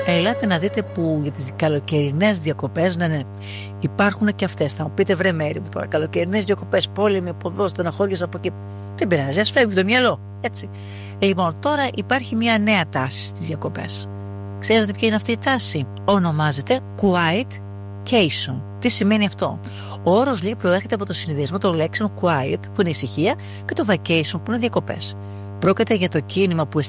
Ελάτε να δείτε που για τις καλοκαιρινές διακοπές, ναι, υπάρχουν και αυτές. Θα μου πείτε, βρε Μέρη μου τώρα, καλοκαιρινές διακοπές, πόλεμοι από εδώ, στεναχώριες από εκεί. Δεν πειράζει, ας φεύγει το μυαλό. Έτσι. Λοιπόν, τώρα υπάρχει μια νέα τάση στις διακοπές. Ξέρετε ποια είναι αυτή η τάση? Ονομάζεται quietcation. Τι σημαίνει αυτό? Ο όρος, λέει, προέρχεται από το συνδυασμό των λέξεων quiet, που είναι ησυχία, και το vacation, που είναι διακοπές. Πρόκειται για το κίνημα που